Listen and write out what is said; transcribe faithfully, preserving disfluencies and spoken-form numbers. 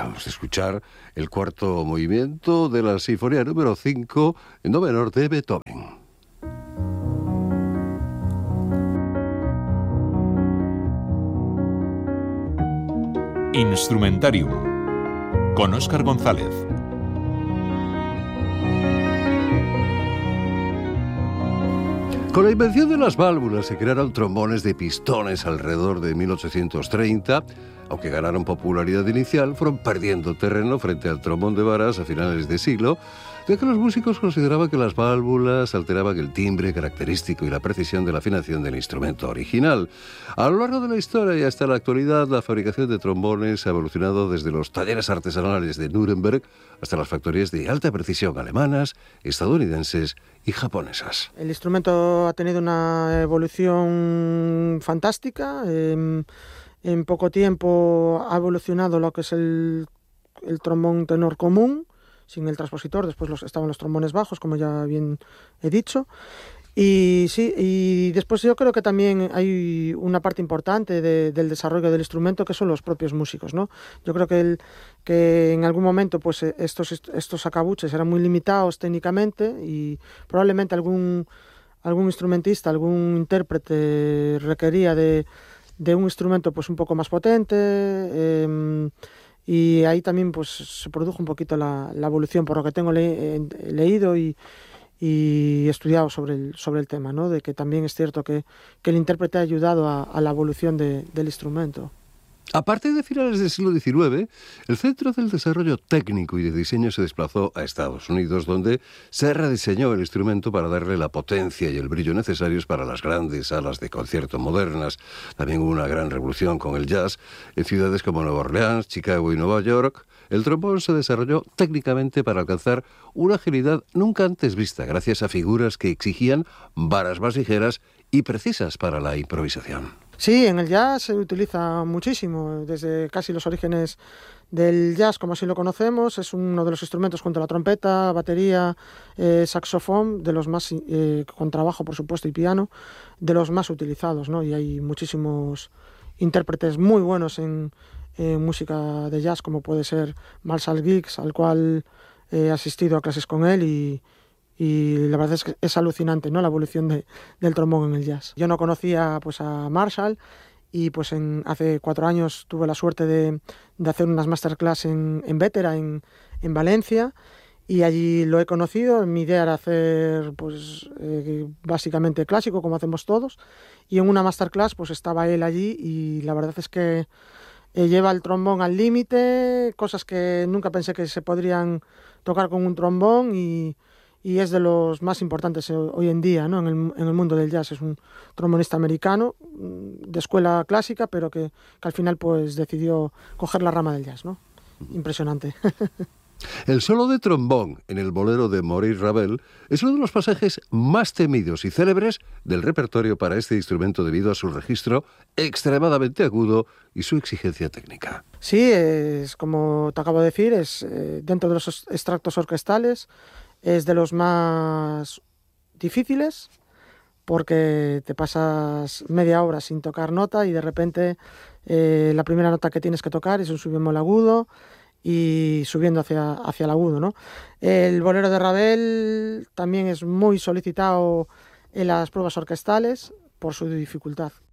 Acabamos de escuchar el cuarto movimiento de la Sinfonía número cinco en do menor de Beethoven. Instrumentarium con Óscar González. Con la invención de las válvulas se crearon trombones de pistones alrededor de mil ochocientos treinta. Aunque ganaron popularidad inicial, fueron perdiendo terreno frente al trombón de varas a finales de siglo, ya que los músicos consideraban que las válvulas alteraban el timbre característico y la precisión de la afinación del instrumento original. A lo largo de la historia y hasta la actualidad, la fabricación de trombones ha evolucionado desde los talleres artesanales de Nuremberg hasta las factorías de alta precisión alemanas, estadounidenses y japonesas. El instrumento ha tenido una evolución fantástica. Eh, en poco tiempo ha evolucionado lo que es el, el trombón tenor común, sin el transpositor. Después los, estaban los trombones bajos, como ya bien he dicho. Y sí, y después yo creo que también hay una parte importante de, del desarrollo del instrumento, que son los propios músicos, ¿no? Yo creo que, el, que en algún momento pues estos, estos sacabuches eran muy limitados técnicamente y probablemente algún, algún instrumentista, algún intérprete requería de, de un instrumento pues un poco más potente, eh, y ahí también pues se produjo un poquito la, la evolución, por lo que tengo le, he leído y y estudiado sobre el, sobre el tema, ¿no? De que también es cierto que, que el intérprete ha ayudado a, a la evolución de, del instrumento. A partir de finales del siglo diecinueve, el centro del desarrollo técnico y de diseño se desplazó a Estados Unidos, donde se rediseñó el instrumento para darle la potencia y el brillo necesarios para las grandes salas de concierto modernas. También hubo una gran revolución con el jazz. En ciudades como Nueva Orleans, Chicago y Nueva York, el trombón se desarrolló técnicamente para alcanzar una agilidad nunca antes vista, gracias a figuras que exigían varas más ligeras y precisas para la improvisación. Sí, en el jazz se utiliza muchísimo, desde casi los orígenes del jazz, como así lo conocemos. Es uno de los instrumentos junto a la trompeta, batería, eh, saxofón, de los más, eh, contrabajo por supuesto y piano, de los más utilizados, ¿no? Y hay muchísimos intérpretes muy buenos en, en música de jazz, como puede ser Marshall Giggs, al cual he asistido a clases con él y Y la verdad es que es alucinante, ¿no? La evolución de, del trombón en el jazz. Yo no conocía pues a Marshall y pues en, hace cuatro años tuve la suerte de, de hacer unas masterclass en, en Vétera, en, en Valencia, y allí lo he conocido. Mi idea era hacer pues eh, básicamente clásico, como hacemos todos, y en una masterclass pues estaba él allí y la verdad es que eh, lleva el trombón al límite, cosas que nunca pensé que se podrían tocar con un trombón, y y es de los más importantes hoy en día, ¿no? en, el, en el mundo del jazz. Es un trombonista americano de escuela clásica, pero que, que al final pues decidió coger la rama del jazz, ¿no? Impresionante. El solo de trombón en el bolero de Maurice Ravel es uno de los pasajes más temidos y célebres del repertorio para este instrumento debido a su registro extremadamente agudo y su exigencia técnica. Sí, es como te acabo de decir, es eh, dentro de los extractos orquestales. Es de los más difíciles porque te pasas media hora sin tocar nota y de repente eh, la primera nota que tienes que tocar es un si bemol agudo y subiendo hacia, hacia el agudo, ¿no? El bolero de Ravel también es muy solicitado en las pruebas orquestales por su dificultad.